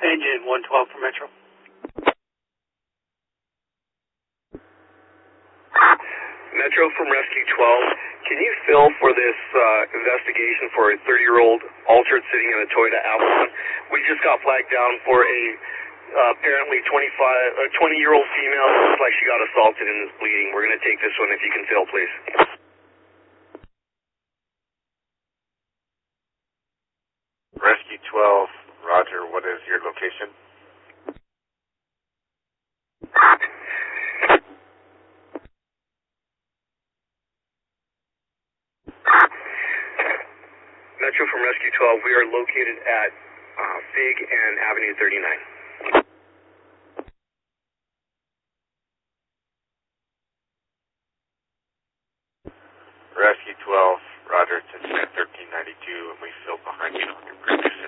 Engine 112 for Metro. Metro from Rescue 12. Can you fill for this investigation for a 30-year-old altered sitting in a Toyota Avalon? We just got flagged down for a apparently 20-year-old female. Looks like she got assaulted and is bleeding. We're going to take this one if you can fill, please. Rescue 12, Roger. What is your location? Metro from Rescue 12, we are located at Fig and Avenue 39. Rescue 12, Roger. It's at 1392, and we filled behind you on your previous